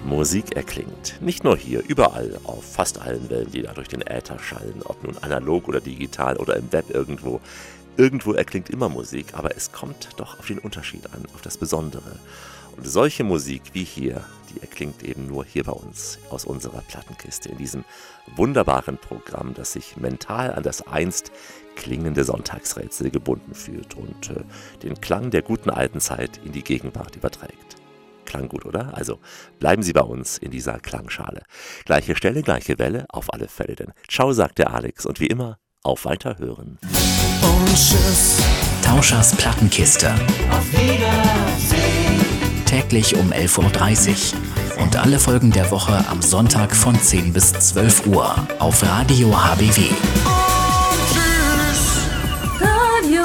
Musik erklingt. Nicht nur hier, überall, auf fast allen Wellen, die da durch den Äther schallen, ob nun analog oder digital oder im Web irgendwo. Irgendwo erklingt immer Musik, aber es kommt doch auf den Unterschied an, auf das Besondere. Und solche Musik wie hier, die erklingt eben nur hier bei uns, aus unserer Plattenkiste, in diesem wunderbaren Programm, das sich mental an das einst klingende Sonntagsrätsel gebunden fühlt und den Klang der guten alten Zeit in die Gegenwart überträgt. Klang gut, oder? Also bleiben Sie bei uns in dieser Klangschale. Gleiche Stelle, gleiche Welle, auf alle Fälle denn. Ciao, sagt der Alex und wie immer, auf Weiterhören. Und tschüss. Tauschers Plattenkiste. Auf Wiedersehen. Täglich um 11.30 Uhr. Und alle Folgen der Woche am Sonntag von 10 bis 12 Uhr auf Radio HBW. Und tschüss. Radio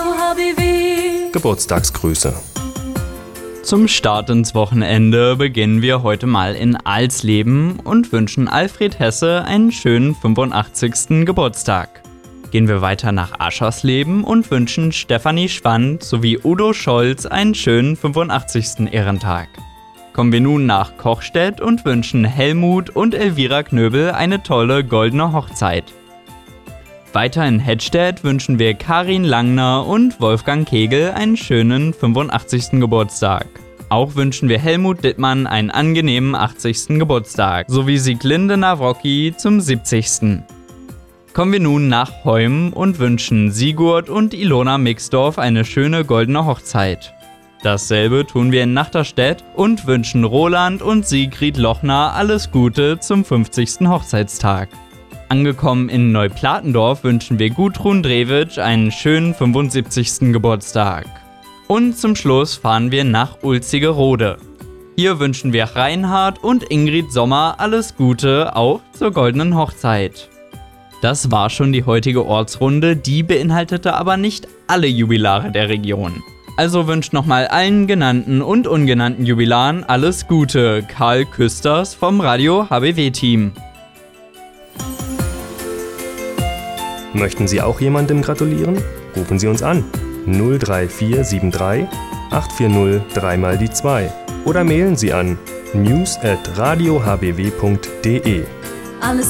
HBW. Geburtstagsgrüße. Zum Start ins Wochenende beginnen wir heute mal in Alsleben und wünschen Alfred Hesse einen schönen 85. Geburtstag. Gehen wir weiter nach Aschersleben und wünschen Stefanie Schwand sowie Udo Scholz einen schönen 85. Ehrentag. Kommen wir nun nach Kochstedt und wünschen Helmut und Elvira Knöbel eine tolle goldene Hochzeit. Weiter in Hedstedt wünschen wir Karin Langner und Wolfgang Kegel einen schönen 85. Geburtstag. Auch wünschen wir Helmut Dittmann einen angenehmen 80. Geburtstag, sowie Sieglinde Nawrocki zum 70. Kommen wir nun nach Heum und wünschen Sigurd und Ilona Mixdorf eine schöne goldene Hochzeit. Dasselbe tun wir in Nachterstedt und wünschen Roland und Sigrid Lochner alles Gute zum 50. Hochzeitstag. Angekommen in Neuplatendorf wünschen wir Gudrun Drewitsch einen schönen 75. Geburtstag. Und zum Schluss fahren wir nach Ulzigerode. Hier wünschen wir Reinhard und Ingrid Sommer alles Gute, auch zur goldenen Hochzeit. Das war schon die heutige Ortsrunde, die beinhaltete aber nicht alle Jubilare der Region. Also wünscht nochmal allen genannten und ungenannten Jubilaren alles Gute. Karl Küsters vom Radio HBW-Team. Möchten Sie auch jemandem gratulieren? Rufen Sie uns an 03473 840 3x2 oder mailen Sie an news@radiohbw.de. Alles